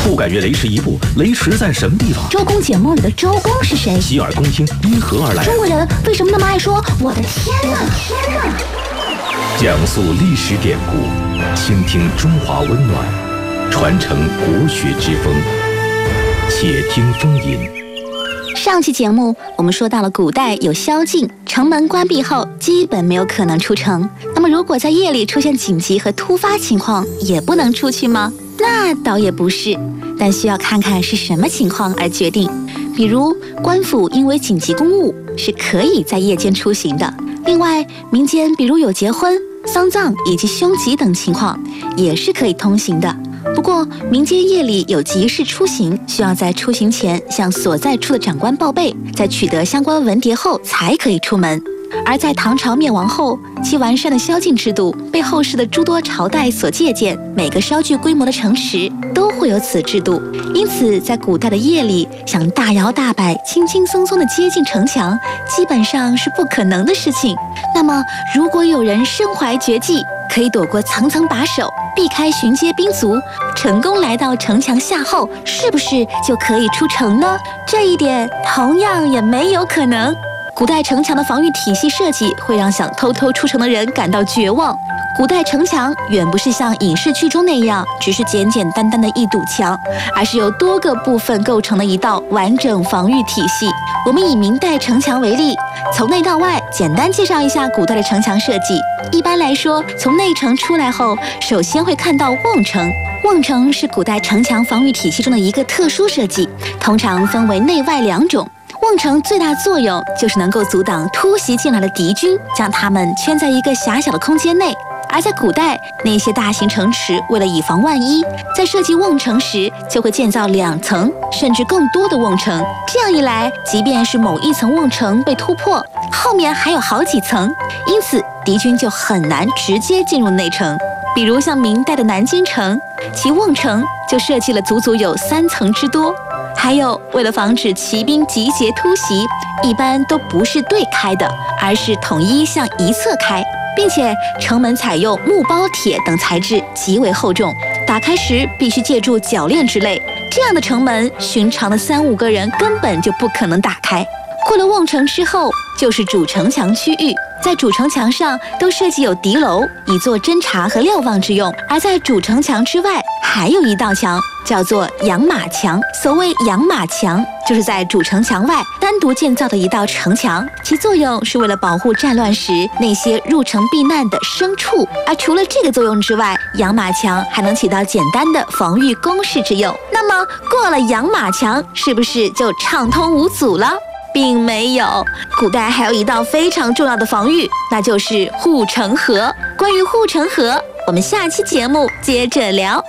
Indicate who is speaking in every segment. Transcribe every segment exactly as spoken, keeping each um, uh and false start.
Speaker 1: 不敢越雷池一步，雷池在什么地方？
Speaker 2: 周公解梦里的周公是谁？
Speaker 1: 洗耳恭听因何而来？
Speaker 2: 中国人为什么那么爱说我的天哪天哪？
Speaker 1: 讲述历史典故，倾听中华温暖，传承国学之风。且听风吟。
Speaker 2: 上期节目我们说到了古代有宵禁，城门关闭后基本没有可能出城。那么如果在夜里出现紧急和突发情况，也不能出去吗？那倒也不是，但需要看看是什么情况而决定。比如官府因为紧急公务是可以在夜间出行的。另外民间比如有结婚、丧葬以及凶吉等情况也是可以通行的。不过民间夜里有急事出行，需要在出行前向所在处的长官报备，在取得相关文牒后才可以出门。而在唐朝灭亡后，其完善的宵禁制度被后世的诸多朝代所借鉴，每个稍具规模的城池都会有此制度。因此在古代的夜里想大摇大摆轻轻松松地接近城墙基本上是不可能的事情。那么如果有人身怀绝技，可以躲过层层把守，避开巡街兵卒，成功来到城墙下后，是不是就可以出城呢？这一点同样也没有可能。古代城墙的防御体系设计会让想偷偷出城的人感到绝望。古代城墙远不是像影视剧中那样只是简简单单的一堵墙，而是由多个部分构成的一道完整防御体系。我们以明代城墙为例，从内到外简单介绍一下古代的城墙设计。一般来说，从内城出来后，首先会看到瓮城。瓮城是古代城墙防御体系中的一个特殊设计，通常分为内外两种。瓮城最大作用就是能够阻挡突袭进来的敌军，将他们圈在一个狭小的空间内。而在古代，那些大型城池为了以防万一，在设计瓮城时就会建造两层甚至更多的瓮城。这样一来，即便是某一层瓮城被突破，后面还有好几层，因此敌军就很难直接进入内城。比如像明代的南京城，其瓮城就设计了足足有三层之多。还有，为了防止骑兵集结突袭，一般都不是对开的，而是统一向一侧开，并且城门采用木包铁等材质极为厚重，打开时必须借助铰链之类。这样的城门，寻常的三五个人根本就不可能打开。过了瓮城之后，就是主城墙区域。在主城墙上都设计有敌楼，以作侦察和瞭望之用。而在主城墙之外，还有一道墙，叫做养马墙。所谓养马墙，就是在主城墙外单独建造的一道城墙，其作用是为了保护战乱时那些入城避难的牲畜。而除了这个作用之外，养马墙还能起到简单的防御工事之用。那么过了养马墙，是不是就畅通无阻了？并没有，古代还有一道非常重要的防御，那就是护城河。关于护城河，我们下期节目接着聊。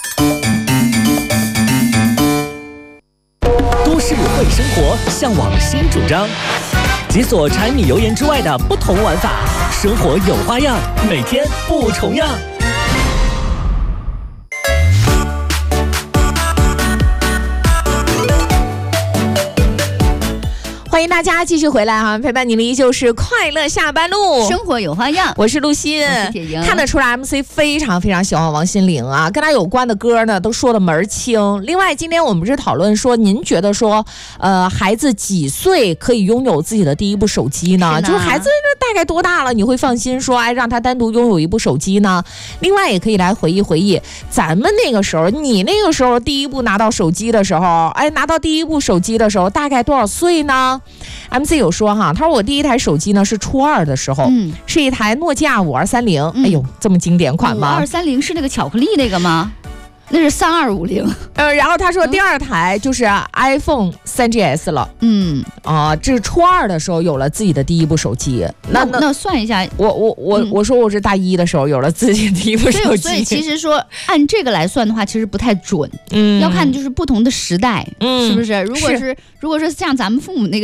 Speaker 3: 都市会生活，向往新主张，解锁柴米油盐之外的不同玩法，生活有花样，每天不重样。
Speaker 4: 欢迎大家继续回来哈，陪伴你的依旧是快乐下班路，
Speaker 5: 生活有花样。
Speaker 4: 我是陆欣，看得出来 M C 非常非常喜欢王心凌啊，跟她有关的歌呢都说得门儿清。另外，今天我们不是讨论说，您觉得说，呃，孩子几岁可以拥有自己的第一部手机呢？是就是孩子大概多大了，你会放心说，哎，让他单独拥有一部手机呢？另外，也可以来回忆回忆咱们那个时候，你那个时候第一部拿到手机的时候，哎，拿到第一部手机的时候，大概多少岁呢？M C 有说哈，他说我第一台手机呢是初二的时候，嗯，是一台诺基亚五二三零，哎呦，这么经典款吗？
Speaker 5: 五二三零是那个巧克力那个吗？那是三二五零。
Speaker 4: 呃，然后他说第二台就是 iPhone 三 G S 了，嗯啊、呃，这是初二的时候有了自己的第一部手机。
Speaker 5: 那那那算一下，
Speaker 4: 我我我、嗯、我说我是大一的时候有了自己的第一部手机，
Speaker 5: 所以其实说按这个来算的话，其实不太准，嗯，要看就是不同的时代，嗯，是不是？如果是如果是像咱们父母那个。